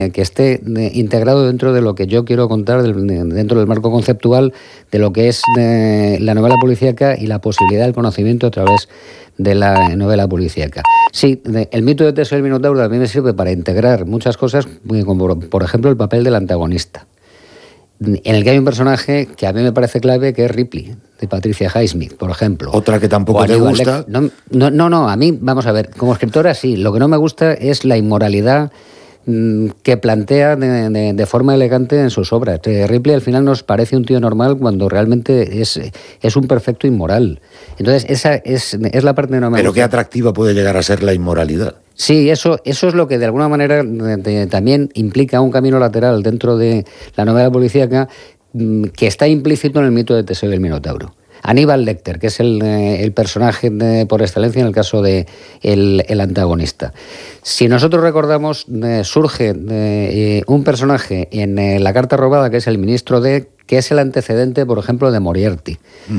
que esté integrado dentro de lo que yo quiero contar, dentro del marco conceptual de lo que es la novela policíaca y la posibilidad del conocimiento a través de la novela policíaca. Sí, el mito de Teseo y el Minotauro también me sirve para integrar muchas cosas, como por ejemplo el papel del antagonista, en el que hay un personaje que a mí me parece clave, que es Ripley, de Patricia Highsmith, por ejemplo. Otra que tampoco te gusta. No, a mí, vamos a ver, como escritora sí, lo que no me gusta es la inmoralidad que plantea de forma elegante en sus obras. Ripley al final nos parece un tío normal cuando realmente es un perfecto inmoral. Entonces esa es la parte que no me gusta. Pero qué atractiva puede llegar a ser la inmoralidad. Sí, eso es lo que de alguna manera también implica un camino lateral dentro de la novela policíaca que está implícito en el mito de Teseo y el Minotauro. Aníbal Lecter, que es el personaje por excelencia en el caso de el antagonista. Si nosotros recordamos, surge un personaje en La carta robada, que es el ministro que es el antecedente, por ejemplo, de Moriarty,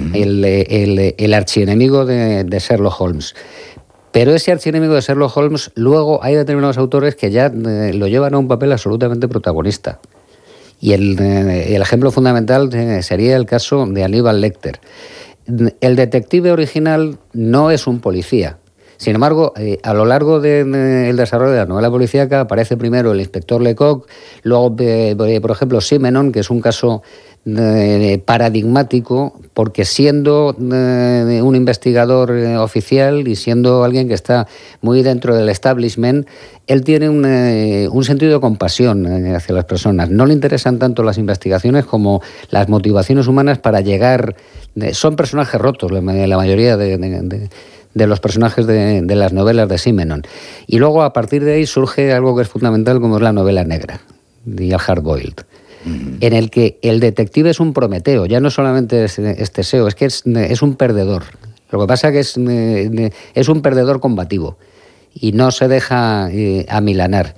el archienemigo de Sherlock Holmes. Pero ese archienemigo de Sherlock Holmes, luego hay determinados autores que ya lo llevan a un papel absolutamente protagonista. Y el ejemplo fundamental sería el caso de Aníbal Lecter. El detective original no es un policía. Sin embargo, a lo largo del desarrollo de la novela policíaca aparece primero el inspector Lecoq, luego, por ejemplo, Simenon, que es un caso paradigmático, porque siendo un investigador oficial y siendo alguien que está muy dentro del establishment, él tiene un sentido de compasión hacia las personas. No le interesan tanto las investigaciones como las motivaciones humanas para llegar. Son personajes rotos, la mayoría de los personajes de las novelas de Simenon. Y luego, a partir de ahí, surge algo que es fundamental, como es la novela negra, de Hard-Boiled, en el que el detective es un Prometeo, ya no solamente es Teseo, es que es un perdedor. Lo que pasa es que es un perdedor combativo y no se deja amilanar.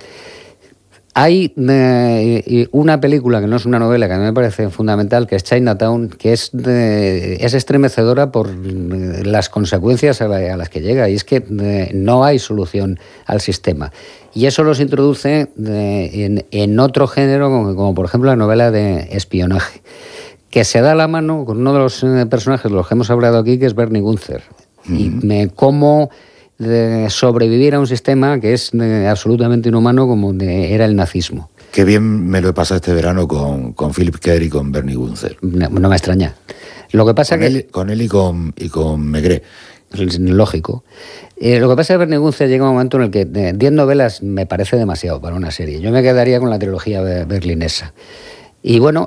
Hay una película que no es una novela, que a mí me parece fundamental, que es Chinatown, que es estremecedora por las consecuencias a las que llega, y es que no hay solución al sistema. Y eso los introduce en otro género, como por ejemplo la novela de espionaje, que se da la mano con uno de los personajes de los que hemos hablado aquí, que es Bernie Gunther. Y cómo sobrevivir a un sistema que es absolutamente inhumano, como era el nazismo. Qué bien me lo he pasado este verano con Philip Kerr y con Bernie Gunther. No me extraña. Lo que pasa con él y con Maigret. Lógico. Lo que pasa es que Bernie Gunther llega un momento en el que 10 novelas me parece demasiado para una serie. Yo me quedaría con la trilogía berlinesa. Y bueno,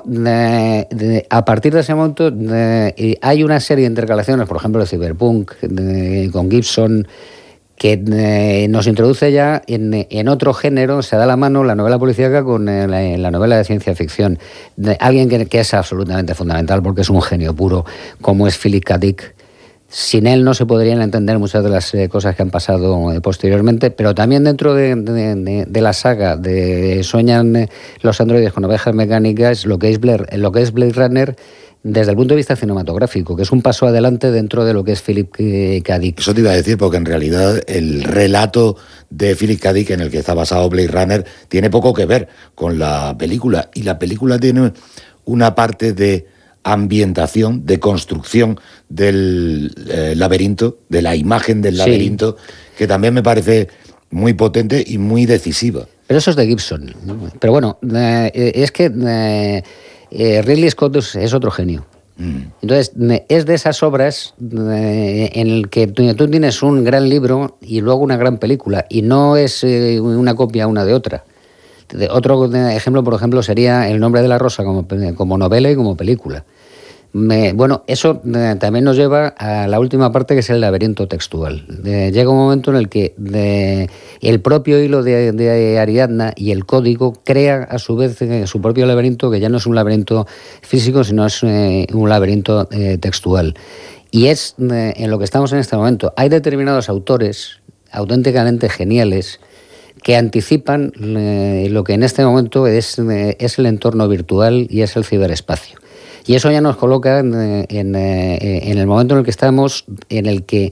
a partir de ese momento hay una serie de intercalaciones, por ejemplo, de Cyberpunk, con Gibson, que nos introduce ya en otro género. Se da la mano la novela policíaca con la novela de ciencia ficción. Alguien que es absolutamente fundamental, porque es un genio puro, como es Philip K. Dick. Sin él no se podrían entender muchas de las cosas que han pasado posteriormente, pero también dentro de la saga de Sueñan los androides con ovejas mecánicas, lo que es Blade Runner, desde el punto de vista cinematográfico, que es un paso adelante dentro de lo que es Philip K. Dick. Eso te iba a decir, porque en realidad el relato de Philip K. Dick en el que está basado Blade Runner tiene poco que ver con la película, y la película tiene una parte de ambientación, de construcción del laberinto, de la imagen del laberinto, que también me parece muy potente y muy decisiva. Pero eso es de Gibson. Pero bueno, es que Ridley Scott es otro genio. Entonces, es de esas obras en el que tú tienes un gran libro y luego una gran película, y no es una copia una de otra. Otro ejemplo, por ejemplo, sería El nombre de la rosa como novela y como película. Bueno, eso también nos lleva a la última parte, que es el laberinto textual. Llega un momento en el que el propio hilo de Ariadna y el código crea a su vez su propio laberinto, que ya no es un laberinto físico, sino es un laberinto textual. Y es en lo que estamos en este momento. Hay determinados autores auténticamente geniales que anticipan lo que en este momento es el entorno virtual y es el ciberespacio. Y eso ya nos coloca en el momento en el que estamos, en el que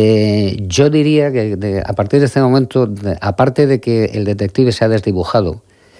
yo diría que a partir de este momento, aparte de que el detective se ha desdibujado,